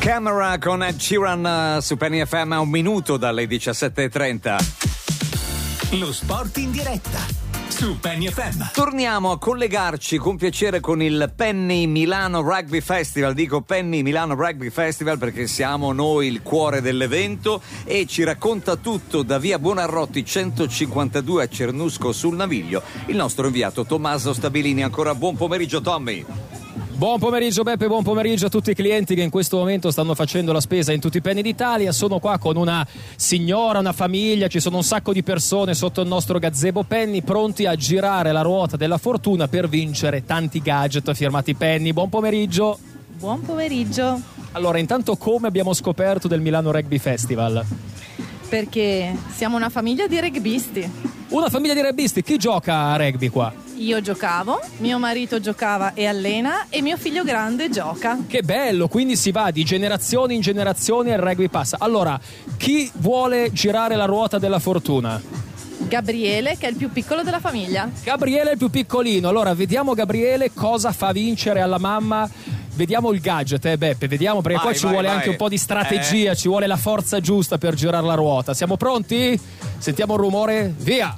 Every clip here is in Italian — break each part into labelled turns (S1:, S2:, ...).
S1: Camera con Ed Sheeran su Penny FM a un minuto dalle 17:30.
S2: Lo sport in diretta su Penny FM.
S1: Torniamo a collegarci con piacere con il Penny Milano Rugby Festival. Dico Penny Milano Rugby Festival perché siamo noi il cuore dell'evento e ci racconta tutto da via Buonarroti 152 a Cernusco sul Naviglio il nostro inviato Tommaso Stabilini. Ancora buon pomeriggio Tommy.
S3: Buon pomeriggio Beppe, buon pomeriggio a tutti i clienti che in questo momento stanno facendo la spesa in tutti i penny d'Italia. Sono qua con una signora, una famiglia, ci sono un sacco di persone sotto il nostro gazebo Penny pronti a girare la ruota della fortuna per vincere tanti gadget firmati Penny. Buon pomeriggio.
S4: Buon pomeriggio.
S3: Allora, intanto come abbiamo scoperto del Milano Rugby Festival?
S4: Perché siamo una famiglia di rugbisti.
S3: Una famiglia di rugbisti, chi gioca a rugby qua?
S4: Io giocavo, mio marito giocava e allena e mio figlio grande gioca.
S3: Che bello, quindi si va di generazione in generazione e il rugby passa. Allora, chi vuole girare la ruota della fortuna?
S4: Gabriele, che è il più piccolo della famiglia.
S3: Gabriele è il più piccolino. Allora, vediamo Gabriele cosa fa vincere alla mamma. Vediamo il gadget, Beppe, vediamo, perché qua ci vuole anche un po' di strategia, ci vuole la forza giusta per girare la ruota. Siamo pronti? Sentiamo il rumore, via!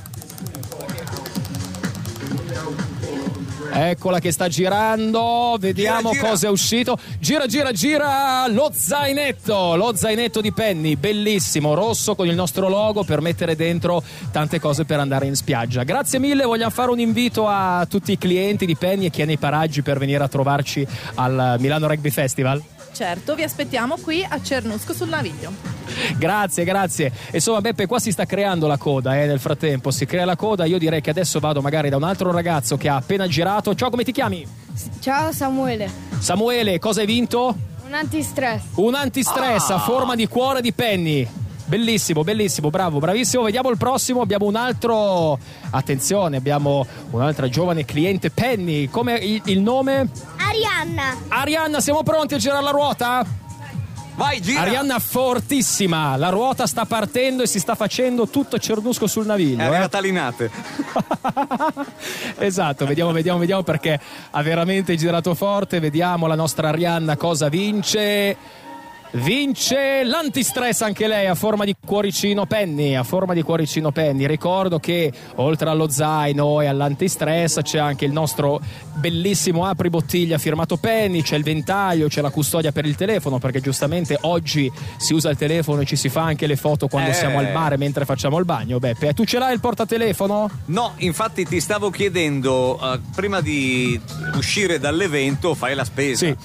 S3: Eccola che sta girando, vediamo cosa è uscito. Gira, lo zainetto di Penny, bellissimo, rosso con il nostro logo per mettere dentro tante cose per andare in spiaggia. Grazie mille, vogliamo fare un invito a tutti i clienti di Penny e chi è nei paraggi per venire a trovarci al Milano Rugby Festival?
S4: Certo, vi aspettiamo qui a Cernusco sul Naviglio.
S3: Grazie. Insomma Beppe, qua si sta creando la coda, nel frattempo si crea la coda. Io direi che adesso vado magari da un altro ragazzo che ha appena girato. Ciao, come ti chiami?
S5: Ciao Samuele.
S3: Samuele, cosa hai vinto?
S5: Un antistress.
S3: Un antistress a forma di cuore di Penny. Bellissimo, bravo, bravissimo. Vediamo il prossimo, abbiamo un altro. Attenzione, abbiamo un'altra giovane cliente Penny. Come il nome? Arianna, siamo pronti a girare la ruota?
S1: Vai, gira!
S3: Arianna fortissima, la ruota sta partendo e si sta facendo tutto Cernusco sul Naviglio.
S1: Natalinate.
S3: Esatto, vediamo perché ha veramente girato forte. Vediamo la nostra Arianna cosa vince l'antistress anche lei a forma di cuoricino Penny. Ricordo che oltre allo zaino e all'antistress c'è anche il nostro bellissimo apribottiglia firmato Penny, c'è il ventaglio, c'è la custodia per il telefono, perché giustamente oggi si usa il telefono e ci si fa anche le foto quando siamo al mare mentre facciamo il bagno. Beppe, tu ce l'hai il portatelefono?
S1: No, infatti ti stavo chiedendo prima di uscire dall'evento fai la spesa.
S3: Sì.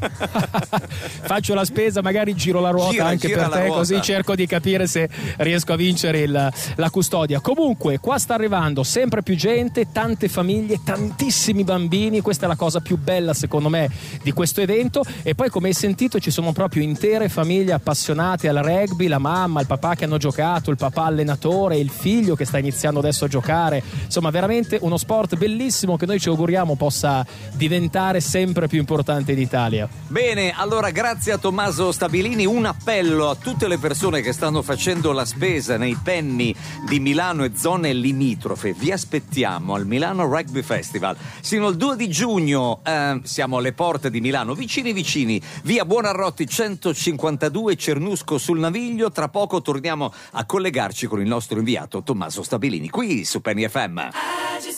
S3: Faccio la spesa, magari giro la ruota anche per te, così cerco di capire se riesco a vincere la custodia. Comunque qua sta arrivando sempre più gente, tante famiglie, tantissimi bambini. Questa è la cosa più bella secondo me di questo evento. E poi, come hai sentito, ci sono proprio intere famiglie appassionate al rugby, la mamma, il papà che hanno giocato, il papà allenatore, il figlio che sta iniziando adesso a giocare. Insomma, veramente uno sport bellissimo che noi ci auguriamo possa diventare sempre più importante in Italia.
S1: Bene, allora grazie a Tommaso Stabilini. Un appello a tutte le persone che stanno facendo la spesa nei penny di Milano e zone limitrofe. Vi aspettiamo al Milano Rugby Festival sino al 2 di giugno. Siamo alle porte di Milano, vicini, via Buonarroti 152 Cernusco sul Naviglio. Tra poco torniamo a collegarci con il nostro inviato Tommaso Stabilini qui su Penny FM.